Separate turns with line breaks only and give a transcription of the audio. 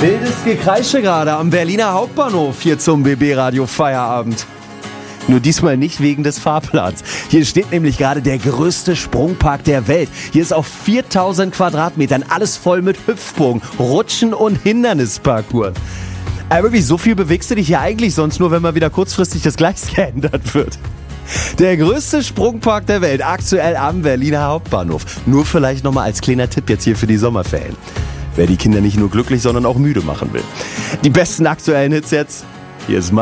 Wildes Gekreische gerade am Berliner Hauptbahnhof hier zum BB Radio Feierabend. Nur diesmal nicht wegen des Fahrplans. Hier steht nämlich gerade der größte Sprungpark der Welt. Hier ist auf 4000 Quadratmetern alles voll mit Hüpfbogen, Rutschen und Hindernisparcours. Wirklich, so viel bewegst du dich ja eigentlich sonst nur, wenn mal wieder kurzfristig das Gleis geändert wird. Der größte Sprungpark der Welt, aktuell am Berliner Hauptbahnhof. Nur vielleicht nochmal als kleiner Tipp jetzt hier für die Sommerferien. Wer die Kinder nicht nur glücklich, sondern auch müde machen will. Die besten aktuellen Hits jetzt. Hier ist